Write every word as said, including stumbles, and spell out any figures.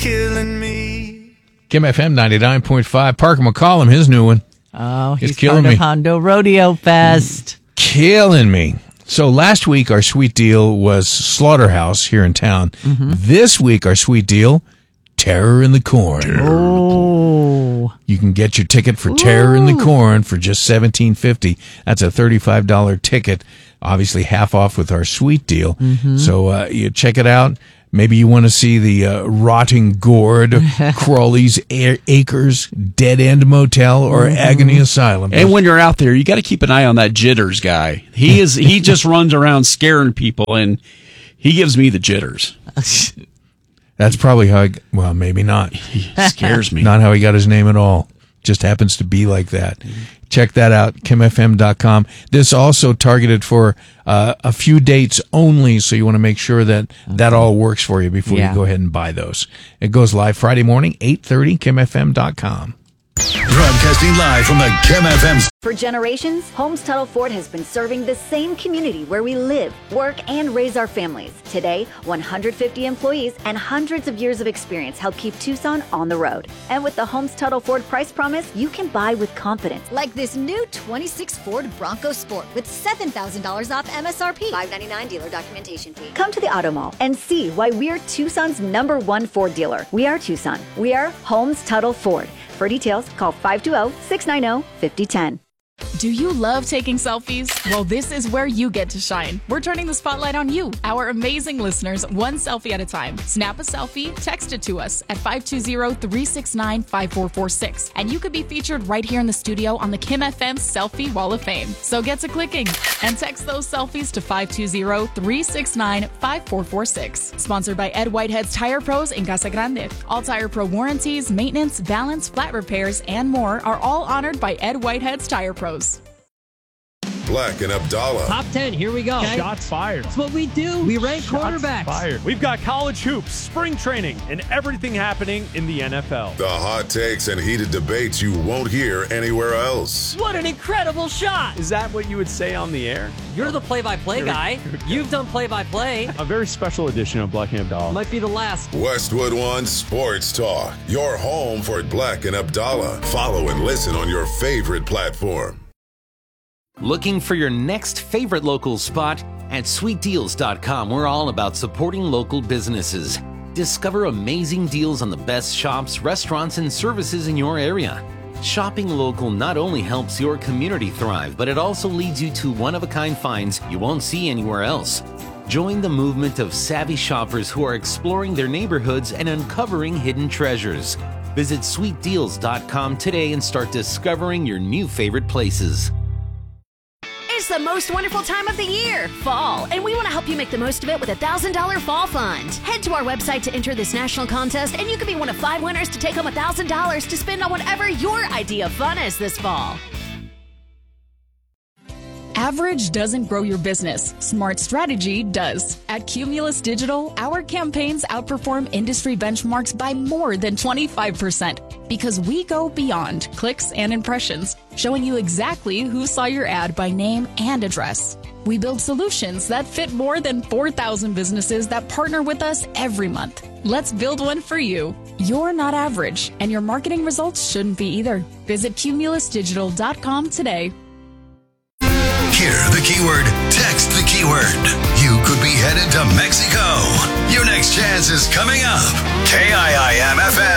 killing me. Kim F M ninety-nine point five. Parker McCollum, his new one. Oh, he's It's killing part me. of Hondo Rodeo Fest. Killing me. So last week, our sweet deal was Slaughterhouse here in town. Mm-hmm. This week, our sweet deal, Terror in the Corn. Oh. You can get your ticket for Terror in the Corn for just seventeen fifty. That's a thirty-five dollars ticket, obviously half off with our sweet deal. Mm-hmm. So uh, you check it out. Maybe you want to see the uh, Rotting Gourd, Crawley's A- Acres, Dead End Motel, or Mm-hmm. Agony Asylum. And when you're out there, you got to keep an eye on that jitters guy. He is he just runs around scaring people, and he gives me the jitters. That's probably how, I, well, maybe not. He scares me. Not how he got his name at all. Just happens to be like that. Check that out, kim f m dot com. This also targeted for uh, a few dates only, so you want to make sure that that all works for you before Yeah. you go ahead and buy those. It goes live Friday morning, eight thirty, kim f m dot com. Broadcasting live from the Kim F M. For generations, Holmes Tuttle Ford has been serving the same community where we live, work, and raise our families. Today, one hundred fifty employees and hundreds of years of experience help keep Tucson on the road. And with the Holmes Tuttle Ford price promise, you can buy with confidence. Like this new twenty-six Ford Bronco Sport with seven thousand dollars off M S R P. five ninety-nine dealer documentation fee. Come to the Auto Mall and see why we're Tucson's number one Ford dealer. We are Tucson. We are Holmes Tuttle Ford. For details, call five two zero, six nine zero, five zero one zero. Do you love taking selfies? Well, this is where you get to shine. We're turning the spotlight on you, our amazing listeners, one selfie at a time. Snap a selfie, text it to us at five two zero, three six nine, five four four six, and you could be featured right here in the studio on the Kim F M Selfie Wall of Fame. So get to clicking and text those selfies to five two zero, three six nine, five four four six. Sponsored by Ed Whitehead's Tire Pros in Casa Grande. All Tire Pro warranties, maintenance, balance, flat repairs, and more are all honored by Ed Whitehead's Tire Pros. Black and Abdallah. Top ten, here we go. Okay. Shots fired. That's what we do. We rank Shots quarterbacks. Fired. We've got college hoops, spring training, and everything happening in the N F L. The hot takes and heated debates you won't hear anywhere else. What an incredible shot. Is that what you would say on the air? You're the play-by-play Here we- guy. here we go. You've done play-by-play. A very special edition of Black and Abdallah. Might be the last. Westwood One Sports Talk. Your home for Black and Abdallah. Follow and listen on your favorite platform. Looking for your next favorite local spot? At sweet deals dot com, we're all about supporting local businesses. Discover amazing deals on the best shops, restaurants, and services in your area. Shopping local not only helps your community thrive, but it also leads you to one-of-a-kind finds you won't see anywhere else. Join the movement of savvy shoppers who are exploring their neighborhoods and uncovering hidden treasures. Visit sweet deals dot com today and start discovering your new favorite places. It's the most wonderful time of the year, fall, and we want to help you make the most of it with a one thousand dollars Fall Fund. Head to our website to enter this national contest, and you could be one of five winners to take home one thousand dollars to spend on whatever your idea of fun is this fall. Average doesn't grow your business. Smart strategy does. At Cumulus Digital, our campaigns outperform industry benchmarks by more than twenty-five percent because we go beyond clicks and impressions, showing you exactly who saw your ad by name and address. We build solutions that fit more than four thousand businesses that partner with us every month. Let's build one for you. You're not average, and your marketing results shouldn't be either. Visit cumulus digital dot com today. Hear the keyword, text the keyword. You could be headed to Mexico. Your next chance is coming up. K I I M F M.